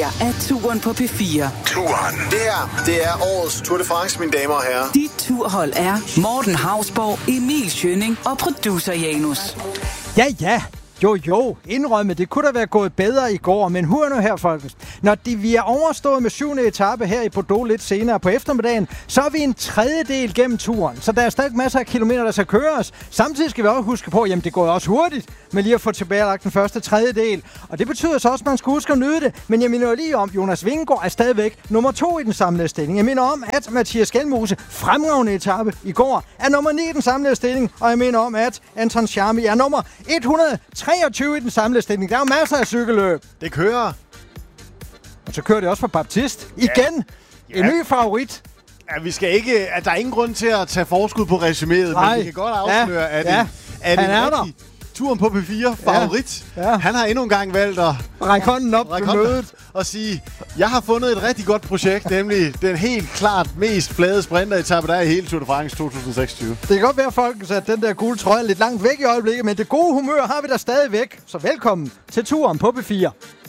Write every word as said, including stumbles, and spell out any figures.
her er Turen på P fire. Turen. Det her, det er årets Tour de France, mine damer og herrer. Dit turhold er Morten Hausborg, Emil Schønning og producer Janus. Ja, ja. Jo, jo, indrømme, det kunne da være gået bedre i går, men hør nu her, folkens. Når de, vi er overstået med syvende etape her i Bordeaux lidt senere på eftermiddagen, så er vi en tredjedel gennem turen, så der er stadig masser af kilometer, der skal køres. Samtidig skal vi også huske på, jamen det går også hurtigt med lige at få tilbagelagt den første tredjedel. Og det betyder så også, at man skal huske at nyde det. Men jeg minder jo lige om, Jonas Vingegaard er stadigvæk nummer to i den samlede stilling. Jeg minder om, at Mathias Skelmose, fremragende etape i går, er nummer ni i den samlede stilling. Og jeg minder om, at Anton Charmi er nummer et hundrede treogtyve i den samlede stilling. Der er jo masser af cykelløb. Det kører. Og så kører det også for Baptiste. Igen. Ja. En Ja. ny favorit. Ja, vi skal ikke... At der er ingen grund til at tage forskud på resuméet, men vi kan godt afsløre, ja. at, ja. en, at Han en er rigtig Turen på P fire favorit. Ja. Ja. Han har endnu en gang valgt at række hånden op række ved hånden mødet og sige, jeg har fundet et rigtig godt projekt, nemlig den helt klart mest flade sprinteretappe, der er i hele Tour de France to tusind seksogtyve. Det kan godt være, folkens, at den der gule trøje er lidt langt væk i øjeblikket, men det gode humør har vi der stadig væk. Så velkommen til Turen på P fire.